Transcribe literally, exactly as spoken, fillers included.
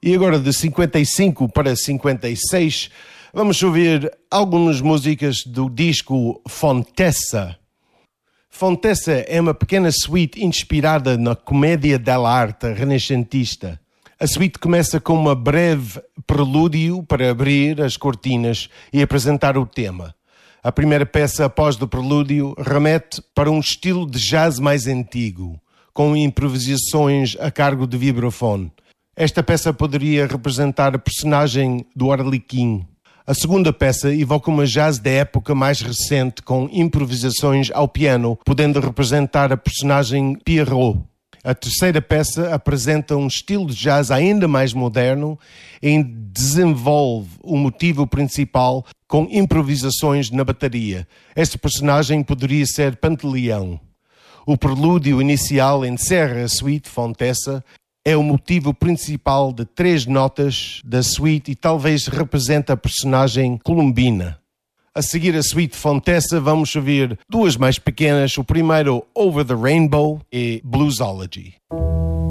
E agora de cinquenta e cinco para cinquenta e seis, vamos ouvir algumas músicas do disco Fontessa. Fontessa é uma pequena suite inspirada na commedia dell'arte renascentista. A suite começa com uma breve prelúdio para abrir as cortinas e apresentar o tema. A primeira peça após o prelúdio remete para um estilo de jazz mais antigo, com improvisações a cargo de vibrafone. Esta peça poderia representar a personagem do Arlequim. A segunda peça evoca uma jazz da época mais recente, com improvisações ao piano, podendo representar a personagem Pierrot. A terceira peça apresenta um estilo de jazz ainda mais moderno e desenvolve o motivo principal com improvisações na bateria. Este personagem poderia ser Pantaleão. O prelúdio inicial encerra a suite Fontessa. É o motivo principal de três notas da suite e talvez represente a personagem Columbina. A seguir a suite Fontessa, vamos ouvir duas mais pequenas. O primeiro, Over the Rainbow, e Bluesology.